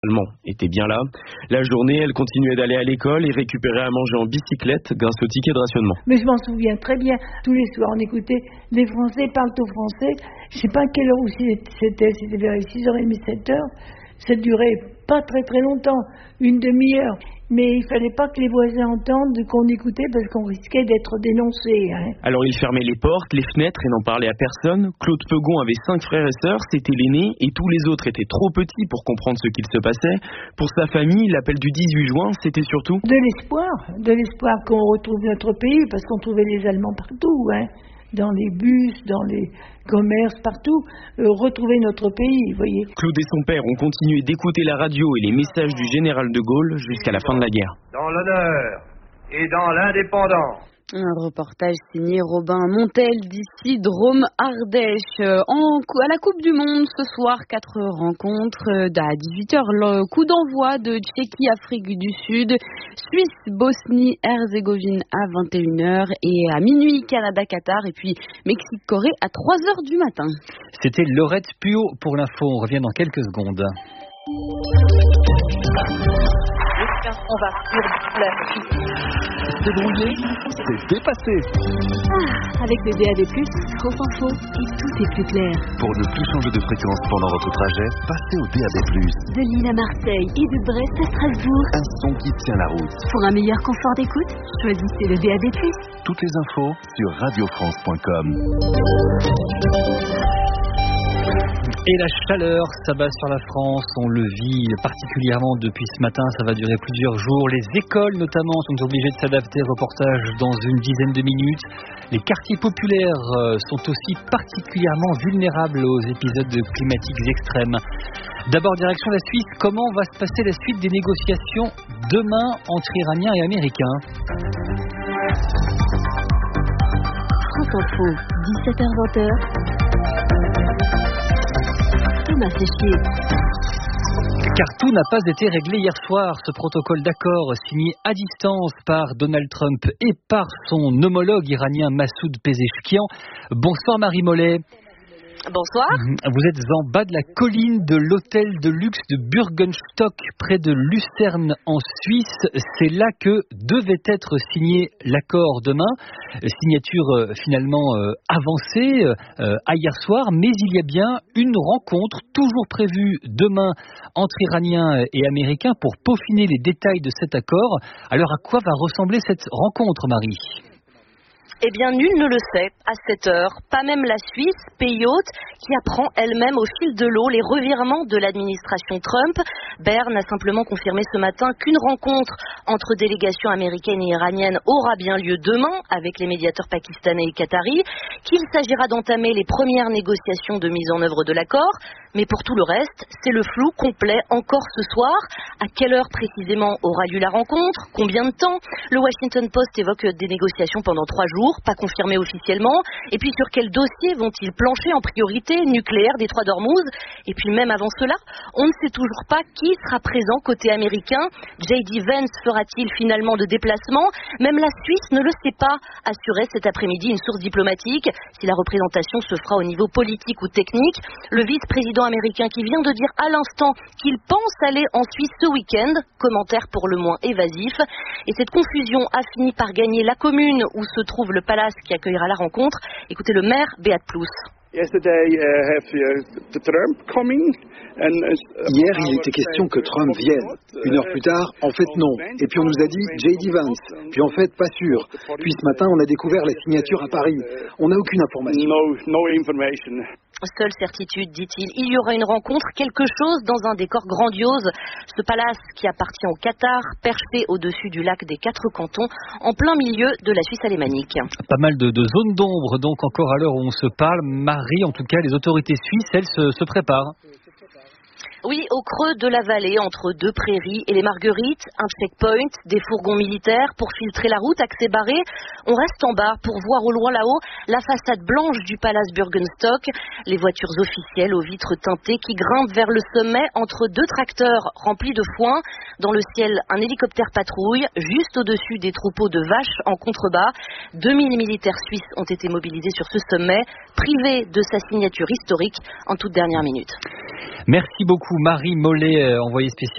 Allemand était bien là. La journée, elle continuait d'aller à l'école et récupérait à manger en bicyclette grâce au ticket de rationnement. Mais je m'en souviens très bien. Tous les soirs, on écoutait les Français parlent au français. Je ne sais pas à quelle heure c'était vers 6h30, 7h. Ça durait pas très très longtemps, une demi-heure. Mais il fallait pas que les voisins entendent qu'on écoutait parce qu'on risquait d'être dénoncé. Alors il fermait les portes, les fenêtres et n'en parlait à personne. Claude Pegon avait 5 frères et sœurs, c'était l'aîné et tous les autres étaient trop petits pour comprendre ce qu'il se passait. Pour sa famille, l'appel du 18 juin, c'était surtout de l'espoir qu'on retrouve notre pays parce qu'on trouvait les Allemands partout, dans les bus, dans les commerces, partout, retrouver notre pays, vous voyez. Claude et son père ont continué d'écouter la radio et les messages du général de Gaulle jusqu'à la fin de la guerre. Dans l'honneur et dans l'indépendance. Un reportage signé Robin Montel d'ici Drôme-Ardèche. À la Coupe du Monde ce soir, 4 rencontres à 18h. Le coup d'envoi de Tchéquie-Afrique du Sud, Suisse-Bosnie-Herzégovine à 21h et à minuit Canada-Qatar et puis Mexique-Corée à 3h du matin. C'était Laurette Puot pour l'info. On revient dans quelques secondes. On va c'est brouillé, c'est dépassé. Avec le DAB+, trop info et tout est plus clair. Pour ne plus changer de fréquence pendant votre trajet, passez au DAB+. De Lille à Marseille et de Brest à Strasbourg. Un son qui tient la route. Pour un meilleur confort d'écoute, choisissez le DAB+. Toutes les infos sur radiofrance.com. Et la chaleur s'abat sur la France, on le vit particulièrement depuis ce matin, ça va durer plusieurs jours. Les écoles notamment sont obligées de s'adapter, reportage dans une dizaine de minutes. Les quartiers populaires sont aussi particulièrement vulnérables aux épisodes climatiques extrêmes. D'abord direction la Suisse, comment va se passer la suite des négociations demain entre Iraniens et Américains? France Info, 17h-20h. Car tout n'a pas été réglé hier soir. Ce protocole d'accord signé à distance par Donald Trump et par son homologue iranien Massoud Pezeshkian. Bonsoir Marie Mollet. Bonsoir. Vous êtes en bas de la colline de l'hôtel de luxe de Bürgenstock, près de Lucerne en Suisse. C'est là que devait être signé l'accord demain. Signature finalement avancée à hier soir, mais il y a bien une rencontre toujours prévue demain entre Iraniens et Américains pour peaufiner les détails de cet accord. Alors à quoi va ressembler cette rencontre, Marie ? Eh bien, nul ne le sait à cette heure, pas même la Suisse, pays hôte, qui apprend elle-même au fil de l'eau les revirements de l'administration Trump. Berne a simplement confirmé ce matin qu'une rencontre entre délégations américaines et iraniennes aura bien lieu demain avec les médiateurs pakistanais et qataris, qu'il s'agira d'entamer les premières négociations de mise en œuvre de l'accord. Mais pour tout le reste, c'est le flou complet encore ce soir. À quelle heure précisément aura lieu la rencontre? Combien de temps? Le Washington Post évoque des négociations pendant 3 jours, pas confirmées officiellement. Et puis sur quel dossier vont-ils plancher en priorité? Nucléaire, détroit d'Ormuz? Et puis même avant cela, on ne sait toujours pas qui sera présent côté américain. J.D. Vance fera-t-il finalement le déplacement? Même la Suisse ne le sait pas, assurait cet après-midi une source diplomatique. Si la représentation se fera au niveau politique ou technique, le vice-président américain qui vient de dire à l'instant qu'il pense aller en Suisse ce week-end, commentaire pour le moins évasif. Et cette confusion a fini par gagner la commune où se trouve le palace qui accueillera la rencontre. Écoutez le maire Beat Plus. Hier, il était question que Trump vienne. 1 heure plus tard, en fait, non. Et puis on nous a dit J.D. Vance. Puis en fait, pas sûr. Puis ce matin, on a découvert la signature à Paris. On n'a aucune information. Seule certitude, dit-il, il y aura une rencontre, quelque chose dans un décor grandiose. Ce palace qui appartient au Qatar, perché au-dessus du lac des 4 cantons, en plein milieu de la Suisse alémanique. Pas mal de zones d'ombre, donc encore à l'heure où on se parle. Marie, en tout cas, les autorités suisses, elles se préparent. Oui, au creux de la vallée, entre 2 prairies et les Marguerites, un checkpoint, des fourgons militaires pour filtrer la route, accès barré. On reste en bas pour voir au loin là-haut la façade blanche du palace Bürgenstock, les voitures officielles aux vitres teintées qui grimpent vers le sommet entre 2 tracteurs remplis de foin. Dans le ciel, un hélicoptère patrouille, juste au-dessus des troupeaux de vaches en contrebas. 2000 militaires suisses ont été mobilisés sur ce sommet, privés de sa signature historique en toute dernière minute. Merci beaucoup Marie Mollet, envoyée spéciale.